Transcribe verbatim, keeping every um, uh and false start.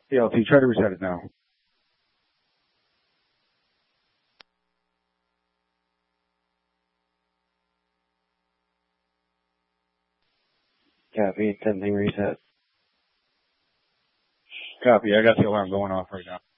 T L T, try to reset it now. Copy, attempting reset. Copy, I got the alarm going off right now.